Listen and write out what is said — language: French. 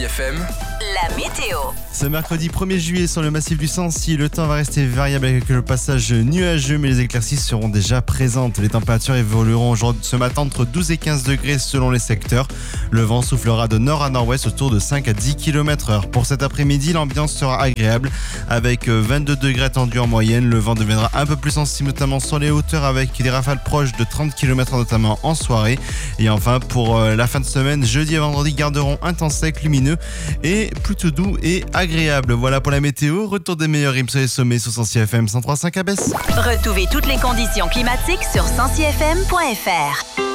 Sancy FM, la météo. Ce mercredi 1er juillet sur le massif du Sancy, le temps va rester variable avec le passage nuageux, mais les éclaircies seront déjà présentes. Les températures évolueront ce matin entre 12 et 15 degrés selon les secteurs. Le vent soufflera de nord à nord-ouest autour de 5 à 10 km/h. Pour cet après-midi, l'ambiance sera agréable avec 22 degrés attendus en moyenne. Le vent deviendra un peu plus sensible, notamment sur les hauteurs avec des rafales proches de 30 km/h notamment en soirée. Et enfin, pour la fin de semaine, jeudi et vendredi garderont un temps sec, lumineux et plutôt doux et agréable. Voilà pour la météo. Retour des meilleurs rimes sur les sommets sur Sancy FM 103.5 à Besse. Retrouvez toutes les conditions climatiques sur sancyfm.fr.